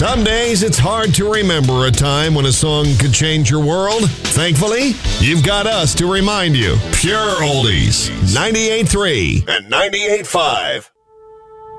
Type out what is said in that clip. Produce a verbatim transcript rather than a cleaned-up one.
Some days it's hard to remember a time when a song could change your world. Thankfully, you've got us to remind you. Pure Oldies, ninety-eight point three and ninety-eight point five.